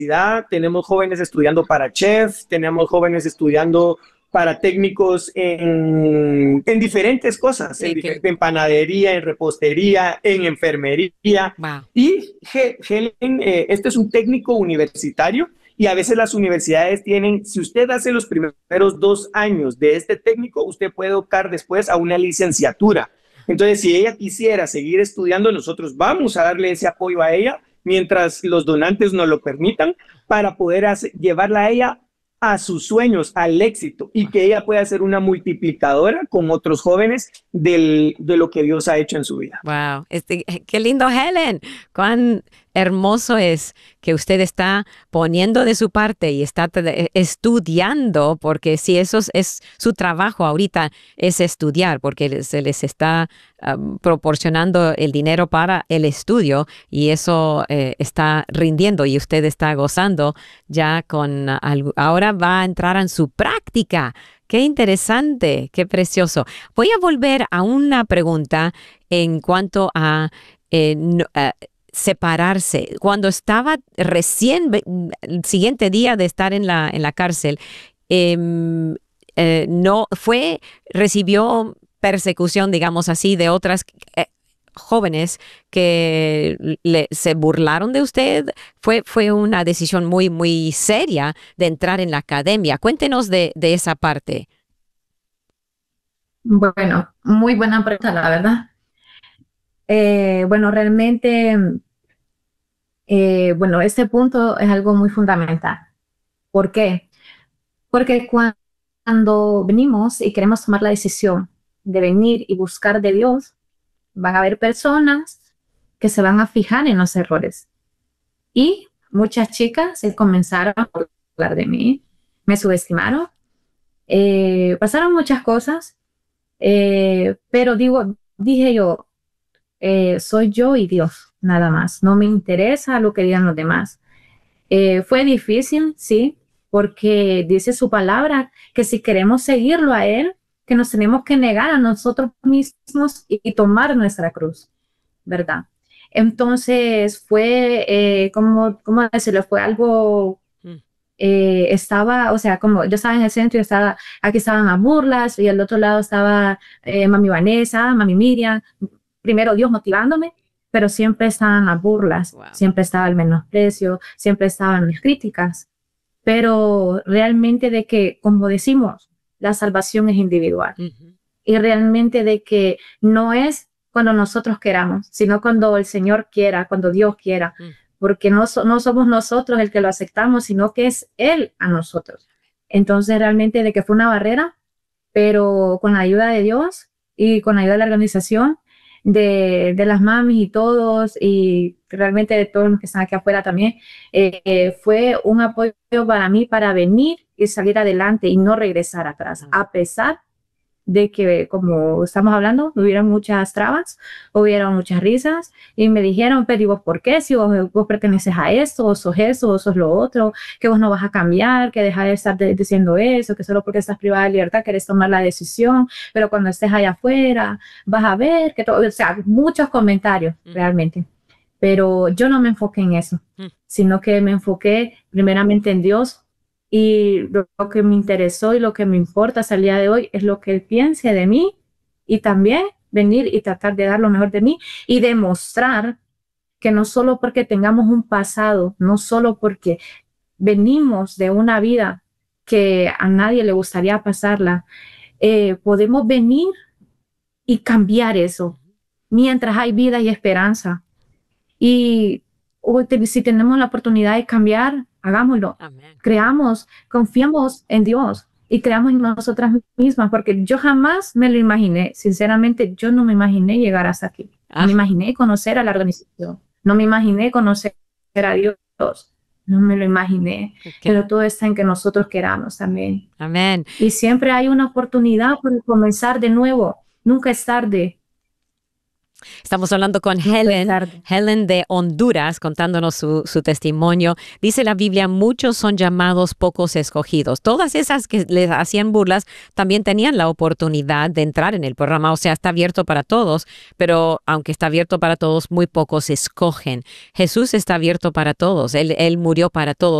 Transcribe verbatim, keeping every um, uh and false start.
universidad, tenemos jóvenes estudiando para chef, tenemos jóvenes estudiando para técnicos en, en diferentes cosas, Sí, en, que, en panadería, en repostería, en enfermería. wow. Y Helen, eh, este es un técnico universitario y a veces las universidades tienen, si usted hace los primeros dos años de este técnico, usted puede optar después a una licenciatura. Entonces, si ella quisiera seguir estudiando, nosotros vamos a darle ese apoyo a ella mientras los donantes nos lo permitan para poder hacer, llevarla a ella a sus sueños, al éxito y que ella pueda ser una multiplicadora con otros jóvenes del, de lo que Dios ha hecho en su vida. Wow, este, qué lindo, Helen. Cuán hermoso es que usted está poniendo de su parte y está te- estudiando, porque si eso es, es su trabajo ahorita, es estudiar, porque se les está um, proporcionando el dinero para el estudio y eso eh, está rindiendo y usted está gozando ya con uh, algo. Ahora va a entrar en su práctica. Qué interesante, qué precioso. Voy a volver a una pregunta en cuanto a eh, no- eh, separarse. Cuando estaba recién, ve- el siguiente día de estar en la, en la cárcel, em, eh, no fue, recibió persecución, digamos así, de otras eh, jóvenes que le, se burlaron de usted. Fue, fue una decisión muy, muy seria de entrar en la academia. Cuéntenos de, de esa parte. Bueno, muy buena pregunta, la verdad. Eh, bueno, realmente, eh, bueno, este punto es algo muy fundamental. ¿Por qué? Porque cua- cuando venimos y queremos tomar la decisión de venir y buscar de Dios, van a haber personas que se van a fijar en los errores. Y muchas chicas se comenzaron a hablar de mí, me subestimaron, eh, pasaron muchas cosas, eh, pero digo, dije yo, eh, soy yo y Dios, nada más. No me interesa lo que digan los demás. Eh, fue difícil, sí, porque dice su palabra que si queremos seguirlo a Él, que nos tenemos que negar a nosotros mismos y, y tomar nuestra cruz, ¿verdad? Entonces fue, eh, ¿cómo, cómo decirlo? Fue algo, Mm. eh, estaba, o sea, como yo estaba en el centro, yo estaba, aquí estaban las burlas y al otro lado estaba eh, mami Vanessa, mami Miriam, primero Dios motivándome, pero siempre estaban las burlas, Wow. siempre estaba el menosprecio, siempre estaban mis críticas, pero realmente de que, como decimos, la salvación es individual Ujú. y realmente de que no es cuando nosotros queramos, sino cuando el Señor quiera, cuando Dios quiera, Mm. porque no, so, no somos nosotros el que lo aceptamos, sino que es Él a nosotros. Entonces realmente de que fue una barrera, pero con la ayuda de Dios y con la ayuda de la organización, de, de las mamis y todos, y realmente de todos los que están aquí afuera también, eh, eh, fue un apoyo para mí para venir y salir adelante y no regresar atrás, a pesar de que, como estamos hablando, hubieron muchas trabas, hubieron muchas risas, y me dijeron, pero ¿y vos por qué? Si vos, vos perteneces a esto, o sos eso, o sos lo otro, que vos no vas a cambiar, que deja de estar de, diciendo eso, que solo porque estás privada de libertad querés tomar la decisión, pero cuando estés allá afuera, vas a ver que todo, o sea, muchos comentarios, Mm. realmente. Pero yo no me enfoqué en eso, Mm. sino que me enfoqué primeramente en Dios. Y lo, lo que me interesó y lo que me importa hasta el día de hoy es lo que Él piense de mí y también venir y tratar de dar lo mejor de mí y demostrar que no solo porque tengamos un pasado, no solo porque venimos de una vida que a nadie le gustaría pasarla, eh, podemos venir y cambiar eso mientras hay vida y esperanza. Y o te- si tenemos la oportunidad de cambiar, hagámoslo. Amén. Creamos, confiamos en Dios y creamos en nosotras mismas, porque yo jamás me lo imaginé, sinceramente, yo no me imaginé llegar hasta aquí. No Ah, me imaginé conocer a la organización, no me imaginé conocer a Dios, no me lo imaginé, ok. pero todo está en que nosotros queramos también. Amén. Y siempre hay una oportunidad por comenzar de nuevo, nunca es tarde. Estamos hablando con Helen, Helen de Honduras, contándonos su, su testimonio. Dice la Biblia, muchos son llamados, pocos escogidos. Todas esas que les hacían burlas también tenían la oportunidad de entrar en el programa. O sea, está abierto para todos, pero aunque está abierto para todos, muy pocos escogen. Jesús está abierto para todos. Él, él murió para todos.